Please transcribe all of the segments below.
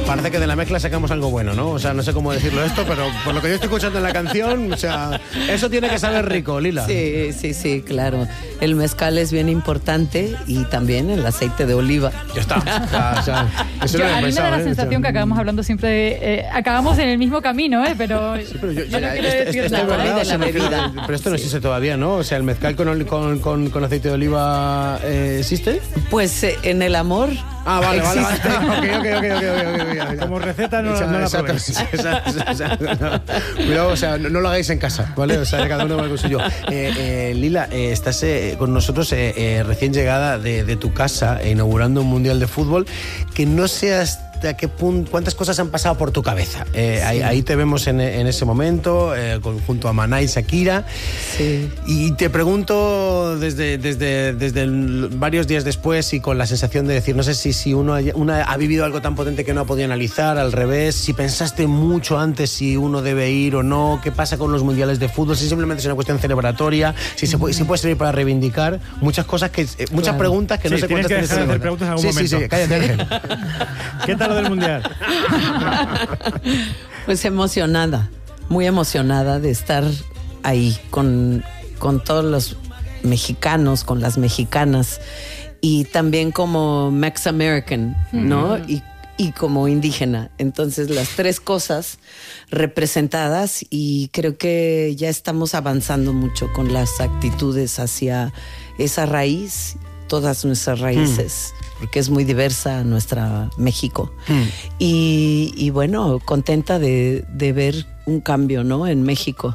Parece que de la mezcla sacamos algo bueno, ¿no? O sea, no sé cómo decirlo esto, pero por lo que yo estoy escuchando en la canción, o sea, eso tiene que saber rico, Lila. Sí, claro. El mezcal es bien importante y también el aceite de oliva. Ya está. O sea, eso a mí me da la sensación que acabamos hablando siempre de... acabamos en el mismo camino, pero... Sí, pero yo no quiero decir esto nada, es verdad, de la bebida. pero esto no existe todavía, ¿no? O sea, ¿el mezcal con aceite de oliva existe? Pues en el amor... Vale. Ok. Como receta no la probéis. Cuidado, o sea, no lo hagáis en casa, ¿vale? O sea, cada uno va con suyo. Lila, estás con nosotros recién llegada de tu casa, inaugurando un mundial de fútbol. Que no seas... ¿A qué punto, cuántas cosas han pasado por tu cabeza? Ahí te vemos en ese momento, junto a Maná y Shakira. Sí. Y te pregunto desde varios días después y con la sensación de decir, no sé si uno ha vivido algo tan potente que no ha podido analizar, al revés, si pensaste mucho antes si uno debe ir o no, qué pasa con los mundiales de fútbol, si simplemente es una cuestión celebratoria, si puede servir para reivindicar, muchas cosas muchas preguntas que no se tienes cuentan. que dejar de hacer preguntas en algún momento. Sí, cállate, Ángel. ¿Qué tal lo del mundial? Pues emocionada, muy emocionada de estar ahí con todos los mexicanos, con las mexicanas y también como Mex-American, ¿no? Y como indígena. Entonces las tres cosas representadas y creo que ya estamos avanzando mucho con las actitudes hacia esa raíz, todas nuestras raíces. Porque es muy diversa nuestra México. Y bueno, contenta de ver un cambio, ¿no? En México.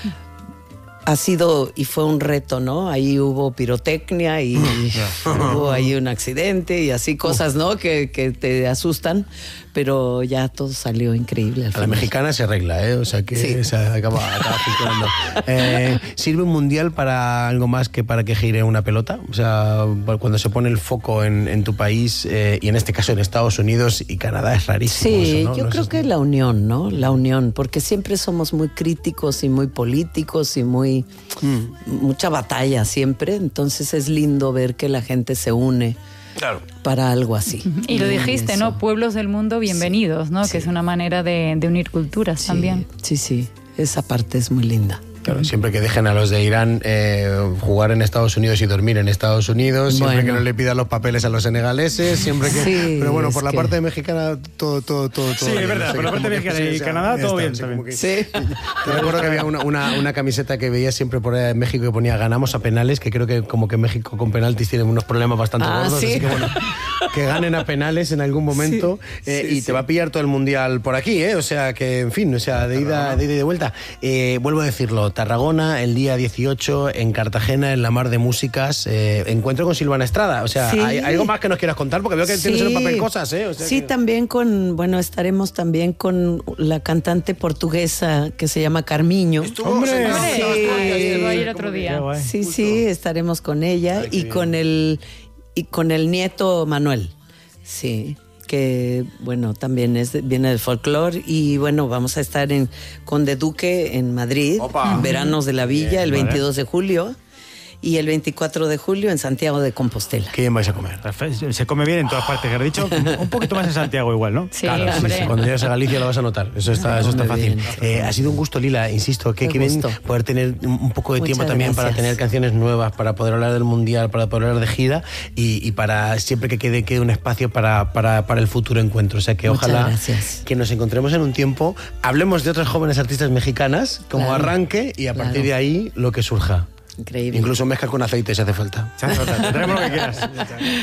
Ha sido y fue un reto, ¿no? Ahí hubo pirotecnia y hubo ahí un accidente y así cosas, ¿no? Que te asustan, pero ya todo salió increíble. A la mexicana se arregla, ¿eh? O sea que se acaba funcionando. ¿Sirve un mundial para algo más que para que gire una pelota? O sea, cuando se pone el foco en tu país y en este caso en Estados Unidos y Canadá es rarísimo. Sí, eso, ¿no? yo creo que la unión, ¿no? La unión, porque siempre somos muy críticos y muy políticos y mucha batalla siempre, entonces es lindo ver que la gente se une. Claro. Para algo así. Y lo dijiste, ¿no? Pueblos del mundo, bienvenidos, ¿no? Sí. Que es una manera de unir culturas también. Sí, esa parte es muy linda. Claro, siempre que dejen a los de Irán jugar en Estados Unidos y dormir en Estados Unidos, siempre que no le pidan los papeles a los senegaleses, siempre que... Sí, pero bueno, por la parte mexicana, todo Sí, es verdad, por la parte mexicana y Canadá, todo bien también. Sí. Te recuerdo que había una camiseta que veía siempre por ahí en México que ponía ganamos a penales, que creo que como que México con penaltis tiene unos problemas bastante gordos, ¿sí? así que bueno, que ganen a penales en algún momento y te va a pillar todo el mundial por aquí, o sea que, en fin, o sea, de ida y de vuelta. Vuelvo a decirlo, Tarragona, el día 18, en Cartagena, en la Mar de Músicas, encuentro con Silvana Estrada. O sea, ¿hay algo más que nos quieras contar? Porque veo que tienes en un papel cosas, O sea también estaremos también con la cantante portuguesa que se llama Carmiño. ¡Hombre! Estuvo ahí el otro día. Sí, estaremos con ella. Ay, y con el nieto Manuel. Sí. Que bueno, también viene del folclore y bueno, vamos a estar en Conde Duque en Madrid, en Veranos de la Villa, el 22 de julio y el 24 de julio en Santiago de Compostela. ¿Qué vais a comer? Se come bien en todas partes, que has dicho. Un poquito más en Santiago igual, ¿no? Sí, Claro, hombre. sí. Cuando llegues a Galicia lo vas a notar. Eso está fácil. bien. Ha sido un gusto, Lila, insisto. Qué bien poder tener un poco de tiempo Muchas también gracias. para tener canciones nuevas, para poder hablar del Mundial, para poder hablar de gira y para siempre que quede un espacio para el futuro encuentro. O sea que Muchas ojalá gracias. que nos encontremos en un tiempo, hablemos de otras jóvenes artistas mexicanas como Claro. arranque y a partir de ahí lo que surja. Increíble. Incluso mezcla con aceite si hace falta. Te traemos lo que quieras.